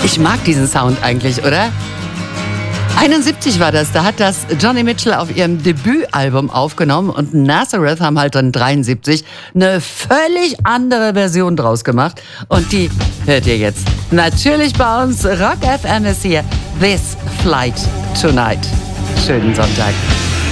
Ich mag diesen Sound eigentlich, oder? 71 war das, da hat das Joni Mitchell auf ihrem Debütalbum aufgenommen und Nazareth haben halt dann 73 eine völlig andere Version draus gemacht und die hört ihr jetzt. Natürlich bei uns, Rock FM ist hier, This Flight Tonight. Schönen Sonntag.